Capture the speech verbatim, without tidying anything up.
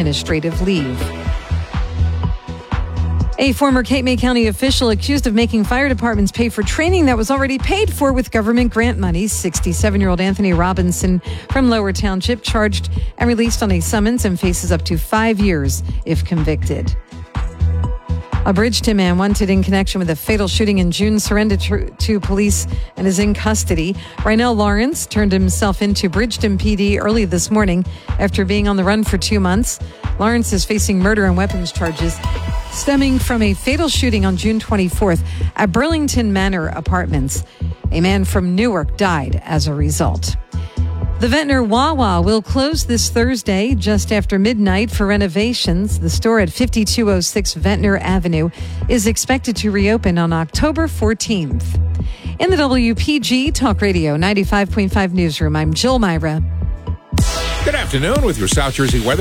administrative leave. A former Cape May County official accused of making fire departments pay for training that was already paid for with government grant money. sixty-seven-year-old Anthony Robinson from Lower Township charged and released on a summons and faces up to five years if convicted. A Bridgeton man wanted in connection with a fatal shooting in June surrendered to, to police and is in custody. Rynell Lawrence turned himself into Bridgeton P D early this morning after being on the run for two months. Lawrence is facing murder and weapons charges stemming from a fatal shooting on June twenty-fourth at Burlington Manor Apartments. A man from Newark died as a result. The Ventnor Wawa will close this Thursday just after midnight for renovations. The store at fifty-two oh six Ventnor Avenue is expected to reopen on October fourteenth. In the W P G Talk Radio ninety-five point five newsroom, I'm Jill Myra. Good afternoon with your South Jersey weather.